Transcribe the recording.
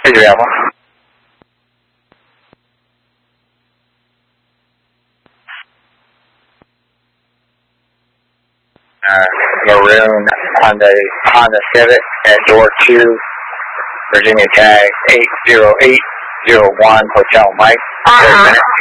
Did you have one? Maroon Honda Civic at door 2, Virginia tag 80801, Hotel Mike. 30 minutes.